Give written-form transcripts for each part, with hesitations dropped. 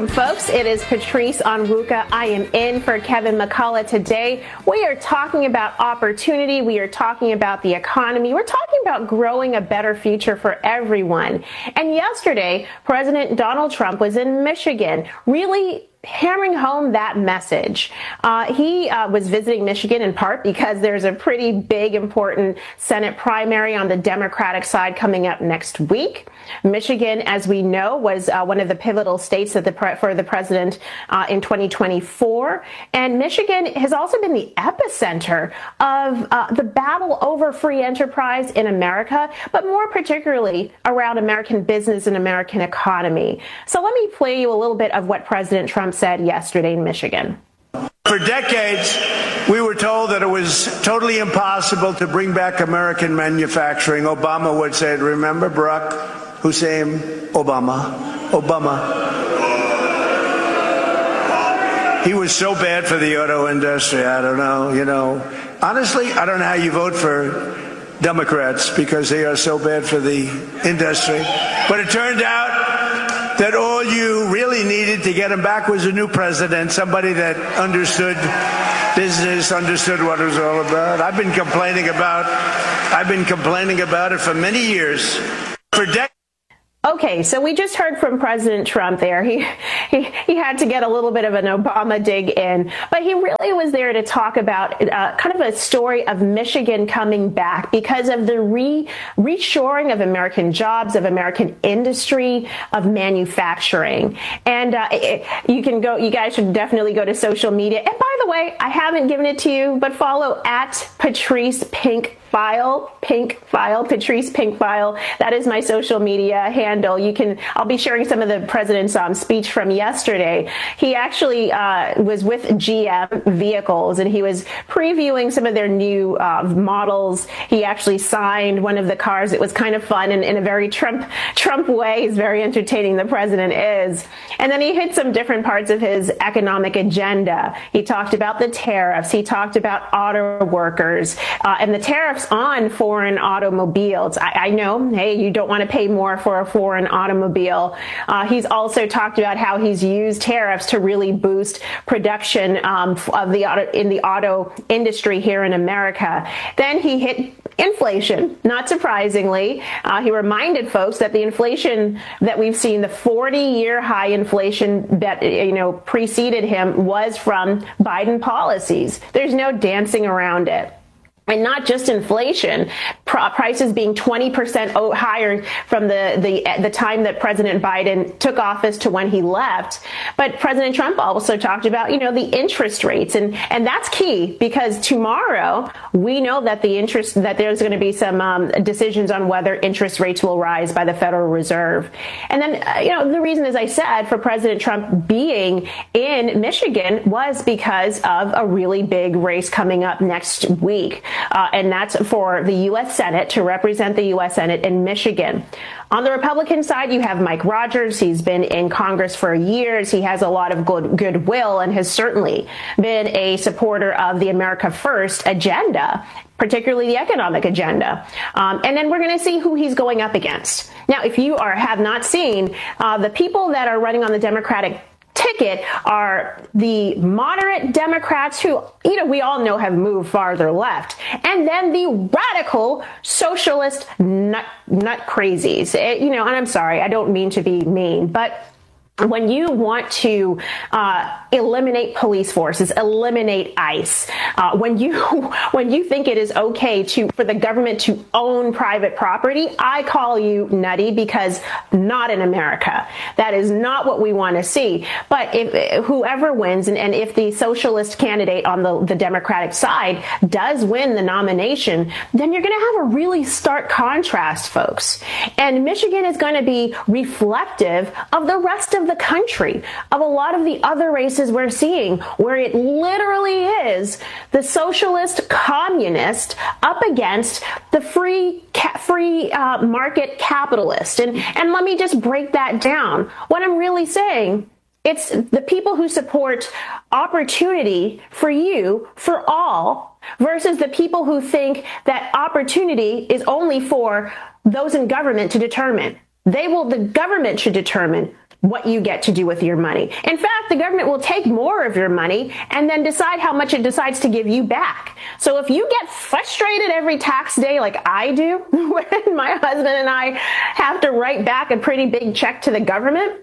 Welcome, folks. It is Patrice Onwuka. I am in for Kevin McCullough today. We are talking about opportunity. We are talking about the economy. We're talking about growing a better future for everyone. And yesterday, President Donald Trump was in Michigan, really hammering home that message. He was visiting Michigan in part because there's a pretty big, important Senate primary on the Democratic side coming up next week. Michigan, as we know, was one of the pivotal states for the president in 2024. And Michigan has also been the epicenter of the battle over free enterprise in America, but more particularly around American business and American economy. So let me play you a little bit of what President Trump said yesterday in Michigan. For decades, we were told that it was totally impossible to bring back American manufacturing. Obama would say it. Remember Barack Hussein Obama? He was so bad for the auto industry. I don't know. Honestly, I don't know how you vote for Democrats because they are so bad for the industry. But it turned out that all you really needed to get him back was a new president, somebody that understood business, understood what it was all about. I've been complaining about it for many years, for decades. Okay, so we just heard from President Trump there. He had to get a little bit of an Obama dig in, but he really was there to talk about kind of a story of Michigan coming back because of the reshoring of American jobs, of American industry, of manufacturing. And you guys should definitely go to social media. And by the way, I haven't given it to you, but follow at Patrice Pink File, Patrice Pink File. That is my social media handle. I'll be sharing some of the president's speech from yesterday. He actually was with GM Vehicles and he was previewing some of their new models. He actually signed one of the cars. It was kind of fun and in a very Trump way. He's very entertaining, the president is. And then he hit some different parts of his economic agenda. He talked about the tariffs. He talked about auto workers and the tariffs on foreign automobiles. I know, hey, you don't want to pay more for a foreign automobile. He's also talked about how he's used tariffs to really boost production in the auto industry here in America. Then he hit inflation, not surprisingly. He reminded folks that the inflation that we've seen, the 40-year high inflation that preceded him, was from Biden policies. There's no dancing around it. And not just inflation, prices being 20% higher from the time that President Biden took office to when he left. But President Trump also talked about, the interest rates. And that's key because tomorrow we know that there's going to be some decisions on whether interest rates will rise by the Federal Reserve. And then, the reason, as I said, for President Trump being in Michigan was because of a really big race coming up next week. And that's for the U.S. Senate, to represent the U.S. Senate in Michigan. On the Republican side, you have Mike Rogers. He's been in Congress for years. He has a lot of goodwill and has certainly been a supporter of the America First agenda, particularly the economic agenda. And then we're going to see who he's going up against. Now, if you have not seen, the people that are running on the Democratic ticket are the moderate Democrats who, we all know have moved farther left. And then the radical socialist nut crazies. And I'm sorry, I don't mean to be mean, but when you want to eliminate police forces, eliminate ICE, when you think it is okay for the government to own private property, I call you nutty, because not in America. That is not what we want to see. But if whoever wins, and if the socialist candidate on the Democratic side does win the nomination, then you're going to have a really stark contrast, folks. And Michigan is going to be reflective of the rest of the country, of a lot of the other races we're seeing, where it literally is the socialist communist up against the free market capitalist. And let me just break that down. What I'm really saying, it's the people who support opportunity for you, for all, versus the people who think that opportunity is only for those in government to determine. The government should determine what you get to do with your money. In fact, the government will take more of your money and then decide how much it decides to give you back. So if you get frustrated every tax day like I do, when my husband and I have to write back a pretty big check to the government,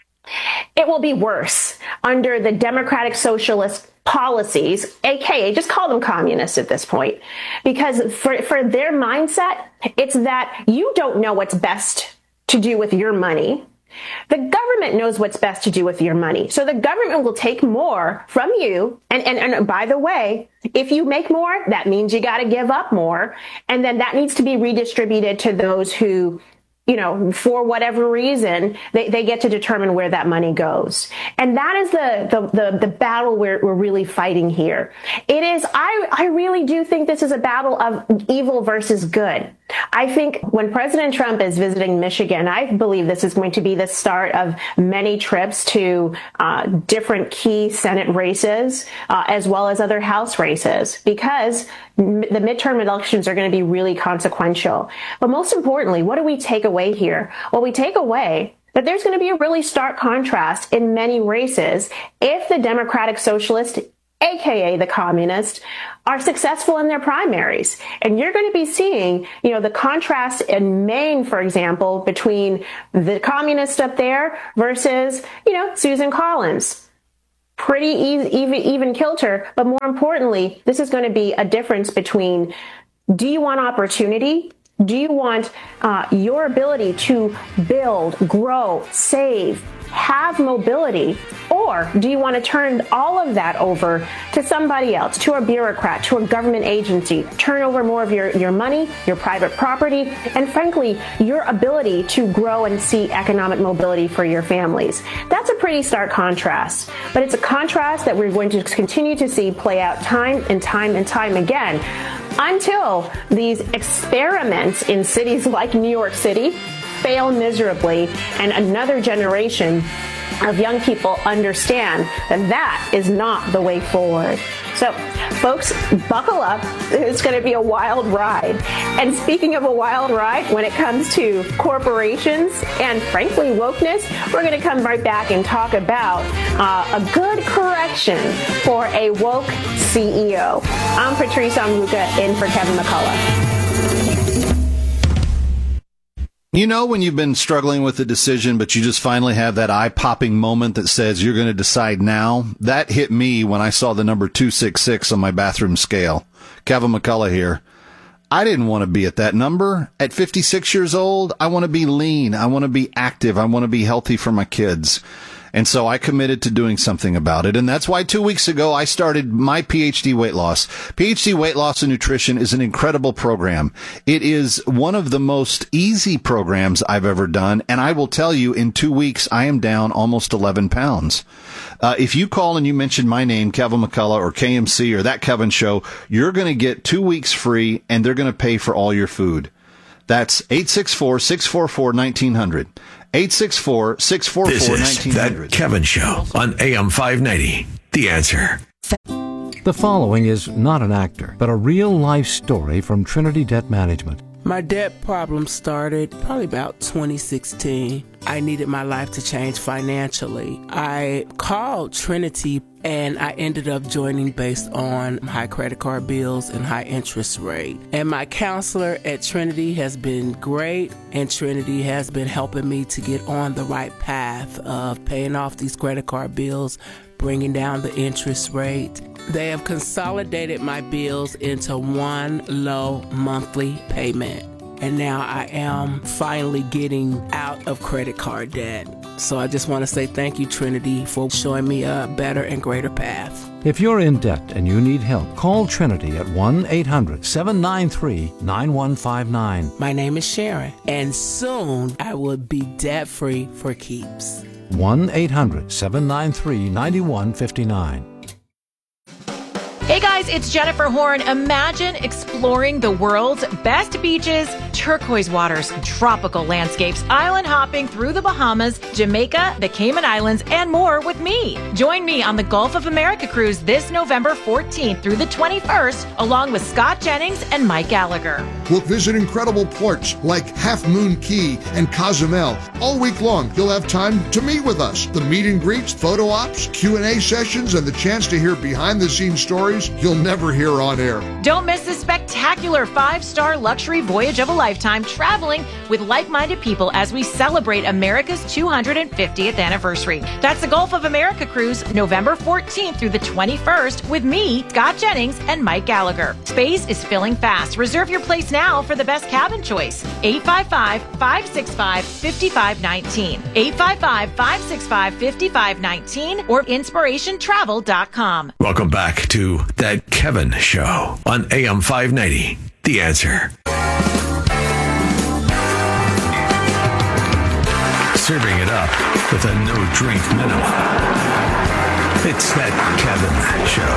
it will be worse under the Democratic Socialist policies, aka just call them communists at this point, because for their mindset, it's that you don't know what's best to do with your money. The government knows what's best to do with your money. So the government will take more from you. And by the way, if you make more, that means you got to give up more. And then that needs to be redistributed to those who, you know, for whatever reason, they get to determine where that money goes. And that is the battle we're really fighting here. It is, I really do think this is a battle of evil versus good. I think when President Trump is visiting Michigan, I believe this is going to be the start of many trips to different key Senate races, as well as other House races, because the midterm elections are going to be really consequential. But most importantly, what do we take away here? Well, we take away that there's going to be a really stark contrast in many races if the Democratic Socialist, aka the communists, are successful in their primaries. And you're going to be seeing, you know, the contrast in Maine, for example, between the communists up there versus, you know, Susan Collins. Pretty even kilter, but more importantly, this is going to be a difference between, do you want opportunity? Do you want your ability to build, grow, save, have mobility? Or do you want to turn all of that over to somebody else, to a bureaucrat, to a government agency, turn over more of your money, your private property, and frankly, your ability to grow and see economic mobility for your families? That's a pretty stark contrast, but it's a contrast that we're going to continue to see play out time and time and time again until these experiments in cities like New York City fail miserably and another generation of young people understand that that is not the way forward. So, folks, buckle up. It's going to be a wild ride. And speaking of a wild ride, when it comes to corporations and, frankly, wokeness, we're going to come right back and talk about a good correction for a woke CEO. I'm Patrice Onwuka in for Kevin McCullough. You know when you've been struggling with a decision, but you just finally have that eye-popping moment that says you're going to decide now? That hit me when I saw the number 266 on my bathroom scale. Kevin McCullough here. I didn't want to be at that number. At 56 years old, I want to be lean. I want to be active. I want to be healthy for my kids. And so I committed to doing something about it. And that's why 2 weeks ago, I started my PhD Weight Loss. PhD Weight Loss and Nutrition is an incredible program. It is one of the most easy programs I've ever done. And I will tell you, in 2 weeks, I am down almost 11 pounds. If you call and you mention my name, Kevin McCullough or KMC or That Kevin Show, you're going to get 2 weeks free and they're going to pay for all your food. That's 864-644-1900. 864-644-1900. This is That Kevin Show on AM 590. The Answer. The following is not an actor, but a real-life story from Trinity Debt Management. My debt problem started probably about 2016. I needed my life to change financially. I called Trinity and I ended up joining based on high credit card bills and high interest rate. And my counselor at Trinity has been great, and Trinity has been helping me to get on the right path of paying off these credit card bills, bringing down the interest rate. They have consolidated my bills into one low monthly payment. And now I am finally getting out of credit card debt. So I just want to say thank you, Trinity, for showing me a better and greater path. If you're in debt and you need help, call Trinity at 1-800-793-9159. My name is Sharon, and soon I will be debt-free for keeps. 1-800-793-9159. Hey guys, it's Jennifer Horn. Imagine exploring the world's best beaches, turquoise waters, tropical landscapes, island hopping through the Bahamas, Jamaica, the Cayman Islands, and more with me. Join me on the Gulf of America cruise this November 14th through the 21st, along with Scott Jennings and Mike Gallagher. We'll visit incredible ports like Half Moon Key and Cozumel. All week long, you'll have time to meet with us. The meet and greets, photo ops, Q&A sessions, and the chance to hear behind-the-scenes stories you'll never hear on air. Don't miss this spectacular 5-star luxury voyage of a lifetime, traveling with like-minded people as we celebrate America's 250th anniversary. That's the Gulf of America cruise, November 14th through the 21st, with me, Scott Jennings, and Mike Gallagher. Space is filling fast. Reserve your place now for the best cabin choice. 855-565-5519. 855-565-5519 or inspirationtravel.com. Welcome back to That Kevin Show on AM 590. The Answer. Serving it up with a no-drink minimum. It's That Kevin Show.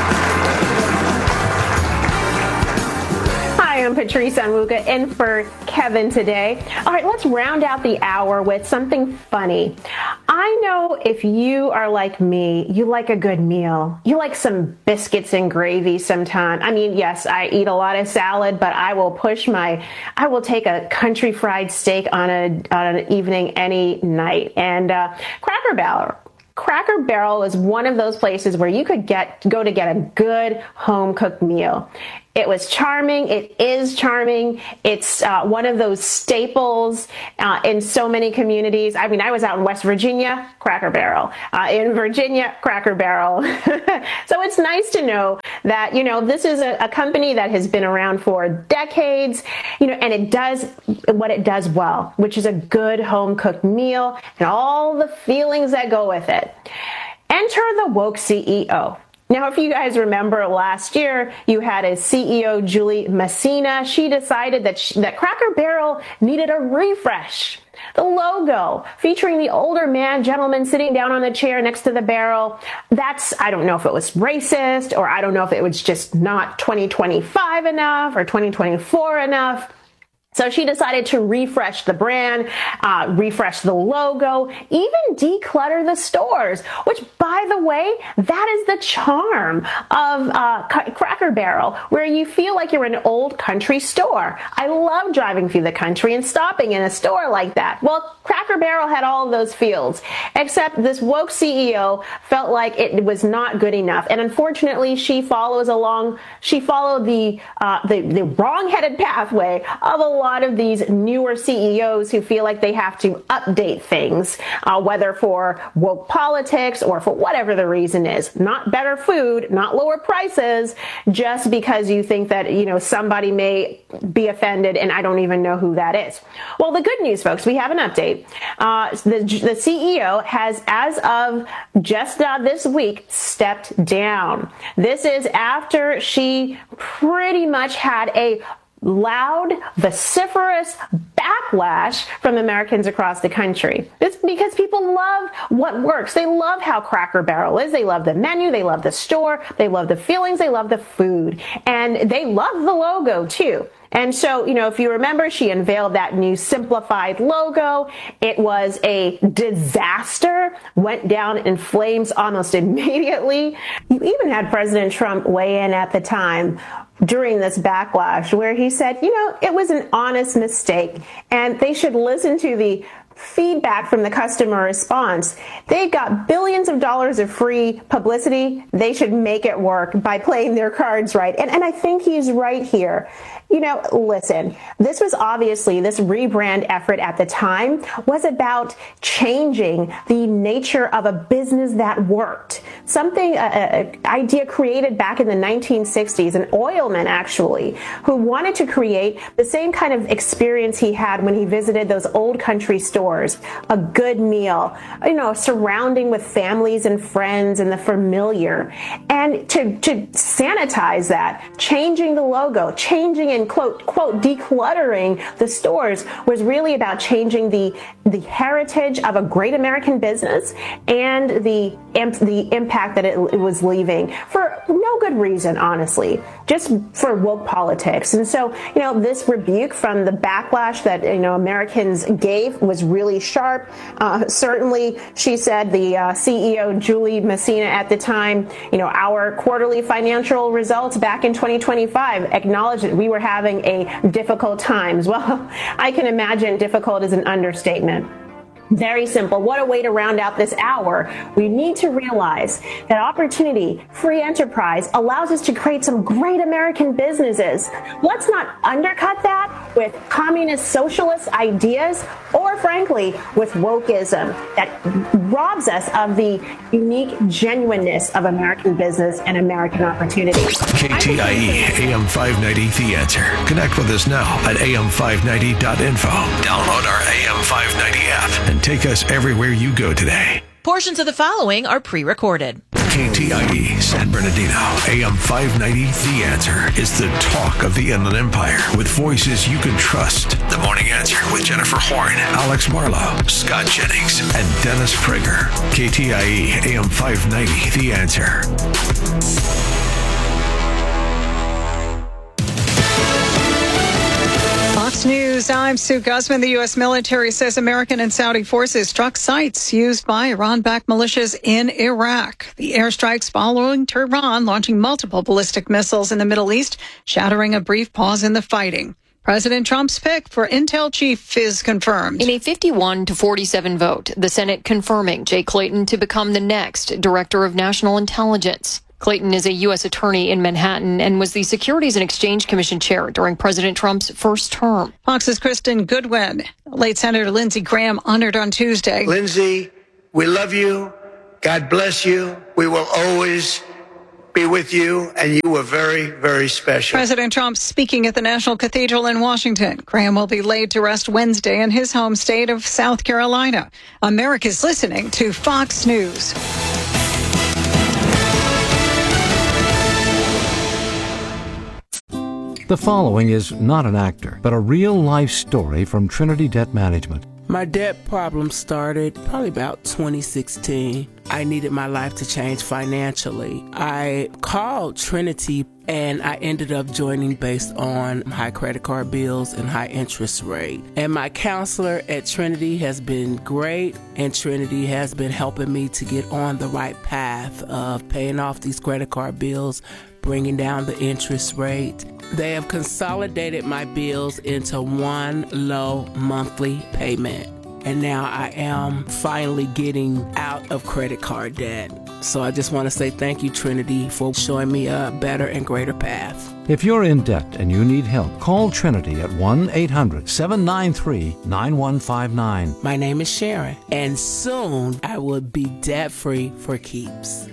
Hi, I'm Patrice Onwuka in for Kevin today. All right, let's round out the hour with something funny. I know if you are like me, you like a good meal. You like some biscuits and gravy sometime. I mean, yes, I eat a lot of salad, but I will take a country fried steak on an evening any night. And Cracker Barrel is one of those places where you could go to get a good home cooked meal. It was charming. It is charming. It's one of those staples in so many communities. I mean, I was out in West Virginia, Cracker Barrel. In Virginia, Cracker Barrel. So it's nice to know that, this is a company that has been around for decades, and it does what it does well, which is a good home cooked meal and all the feelings that go with it. Enter the woke CEO. Now, if you guys remember last year, you had a CEO, Julie Messina. She decided that Cracker Barrel needed a refresh. The logo featuring the older gentleman sitting down on the chair next to the barrel. I don't know if it was racist, or I don't know if it was just not 2025 enough or 2024 enough. So she decided to refresh the brand, refresh the logo, even declutter the stores, which, by the way, that is the charm of Cracker Barrel, where you feel like you're in an old country store. I love driving through the country and stopping in a store like that. Well, Cracker Barrel had all of those feels, except this woke CEO felt like it was not good enough. And unfortunately, she followed the wrong-headed pathway of a lot of these newer CEOs who feel like they have to update things, whether for woke politics or for whatever the reason is. Not better food, not lower prices, just because you think that, somebody may be offended, and I don't even know who that is. Well, the good news, folks, we have an update. The CEO has, as of just this week, stepped down. This is after she pretty much had a loud, vociferous backlash from Americans across the country. It's because people love what works. They love how Cracker Barrel is. They love the menu. They love the store. They love the feelings. They love the food. And they love the logo, too. And so, if you remember, she unveiled that new simplified logo. It was a disaster, went down in flames almost immediately. You even had President Trump weigh in at the time during this backlash, where he said, it was an honest mistake and they should listen to the feedback from the customer response. They've got billions of dollars of free publicity. They should make it work by playing their cards right. And I think he's right here. Listen, this rebrand effort at the time was about changing the nature of a business that worked. An idea created back in the 1960s, an oilman actually, who wanted to create the same kind of experience he had when he visited those old country stores. A good meal, surrounding with families and friends and the familiar. And to sanitize that, changing the logo, changing and quote decluttering the stores was really about changing the heritage of a great American business and the impact that it was leaving for no good reason, honestly, just for woke politics. And so, this rebuke from the backlash that, Americans gave was really sharp. Certainly, she said, the CEO, Julie Messina, at the time, our quarterly financial results back in 2025 acknowledged that we were having a difficult times. Well, I can imagine difficult is an understatement. Very simple. What a way to round out this hour. We need to realize that opportunity, free enterprise, allows us to create some great American businesses. Let's not undercut that with communist socialist ideas or, frankly, with wokeism that robs us of the unique genuineness of American business and American opportunity. KTIE AM 590 The Answer. Connect with us now at am590.info. Download our AM 590 app and take us everywhere you go today. Portions of the following are pre-recorded. KTIE San Bernardino, AM 590 The Answer is the talk of the Inland Empire with voices you can trust. The Morning Answer with Jennifer Horn, Alex Marlowe, Scott Jennings, and Dennis Prager. KTIE AM 590 The Answer. Fox News, I'm Sue Guzman. The U.S. military says American and Saudi forces struck sites used by Iran-backed militias in Iraq. The airstrikes following Tehran launching multiple ballistic missiles in the Middle East, shattering a brief pause in the fighting. President Trump's pick for Intel chief is confirmed. In a 51-47 vote, the Senate confirming Jay Clayton to become the next Director of National Intelligence. Clayton is a U.S. attorney in Manhattan and was the Securities and Exchange Commission chair during President Trump's first term. Fox's Kristen Goodwin. Late Senator Lindsey Graham honored on Tuesday. Lindsey, we love you. God bless you. We will always be with you, and you were very, very special. President Trump speaking at the National Cathedral in Washington. Graham will be laid to rest Wednesday in his home state of South Carolina. America's listening to Fox News. The following is not an actor, but a real-life story from Trinity Debt Management. My debt problem started probably about 2016. I needed my life to change financially. I called Trinity and I ended up joining based on high credit card bills and high interest rate. And my counselor at Trinity has been great, and Trinity has been helping me to get on the right path of paying off these credit card bills, bringing down the interest rate. They have consolidated my bills into one low monthly payment. And now I am finally getting out of credit card debt. So I just want to say thank you, Trinity, for showing me a better and greater path. If you're in debt and you need help, call Trinity at 1-800-793-9159. My name is Sharon, and soon I will be debt-free for keeps.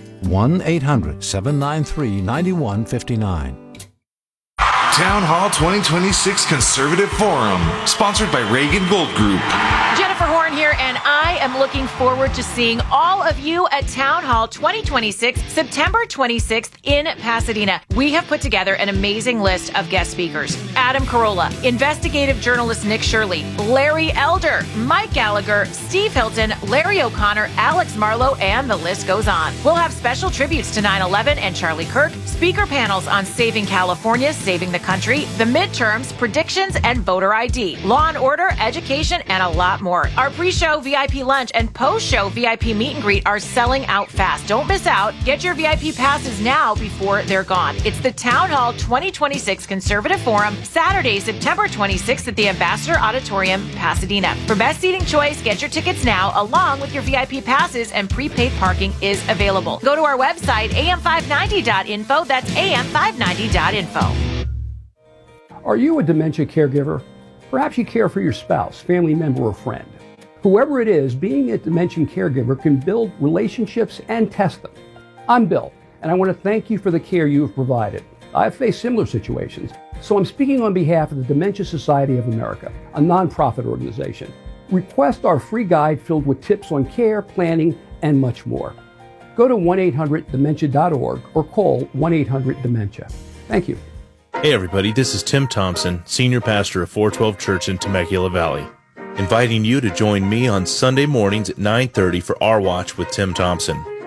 1-800-793-9159. Town Hall 2026 Conservative Forum, sponsored by Reagan Gold Group. Jennifer Horn here, and I am looking forward to seeing all of you at Town Hall 2026, September 26th in Pasadena. We have put together an amazing list of guest speakers. Adam Carolla, investigative journalist Nick Shirley, Larry Elder, Mike Gallagher, Steve Hilton, Larry O'Connor, Alex Marlowe, and the list goes on. We'll have special tributes to 9/11 and Charlie Kirk, speaker panels on saving California, saving the country, the midterms, predictions, and voter ID, law and order, education, and a lot more. Our pre-show VIP lunch and post-show VIP meet and greet are selling out fast. Don't miss out. Get your VIP passes now before they're gone. It's the Town Hall 2026 Conservative Forum, Saturday, September 26th at the Ambassador Auditorium, Pasadena. For best seating choice, get your tickets now, along with your VIP passes, and prepaid parking is available. Go to our website, am590.info. That's am590.info. Are you a dementia caregiver? Perhaps you care for your spouse, family member, or friend. Whoever it is, being a dementia caregiver can build relationships and test them. I'm Bill, and I want to thank you for the care you have provided. I've faced similar situations, so I'm speaking on behalf of the Dementia Society of America, a nonprofit organization. Request our free guide filled with tips on care, planning, and much more. Go to 1-800-DEMENTIA.org or call 1-800-DEMENTIA. Thank you. Hey everybody, this is Tim Thompson, Senior Pastor of 412 Church in Temecula Valley, inviting you to join me on Sunday mornings at 9:30 for Our Watch with Tim Thompson.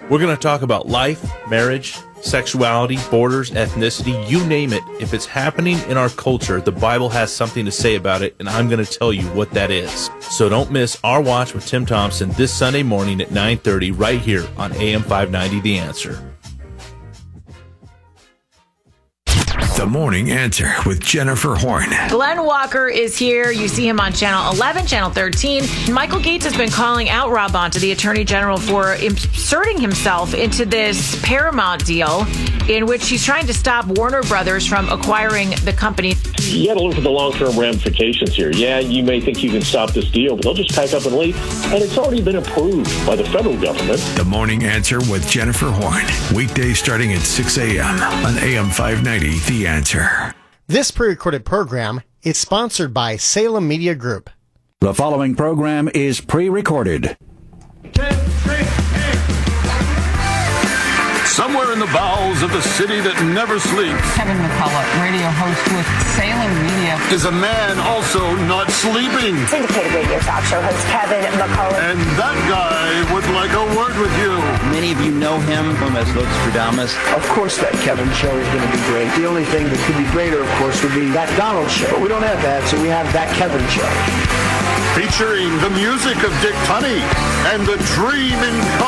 We're going to talk about life, marriage, sexuality, borders, ethnicity, you name it. If it's happening in our culture, the Bible has something to say about it, and I'm going to tell you what that is. So don't miss Our Watch with Tim Thompson this Sunday morning at 9:30 right here on AM 590 The Answer. The Morning Answer with Jennifer Horn. Glenn Walker is here. You see him on Channel 11, Channel 13. Michael Gates has been calling out Rob Bonta, the Attorney General, for inserting himself into this Paramount deal in which he's trying to stop Warner Brothers from acquiring the company. You got to look at the long-term ramifications here. Yeah, you may think you can stop this deal, but they'll just pack up and leave. And it's already been approved by the federal government. The Morning Answer with Jennifer Horn. Weekdays starting at 6 a.m. on AM 590 The Answer. This pre-recorded program is sponsored by Salem Media Group. The following program is pre-recorded. Somewhere in the bowels of the city that never sleeps, Kevin McCullough, radio host with Salem Media, is a man also not sleeping. Syndicated radio talk show host Kevin McCullough. And that guy would like a word with you. Many of you know him as Nostradamus. Of course that Kevin show is going to be great. The only thing that could be greater, of course, would be that Donald show. But we don't have that, so we have that Kevin show. Featuring the music of Dick Tunney and the Dream in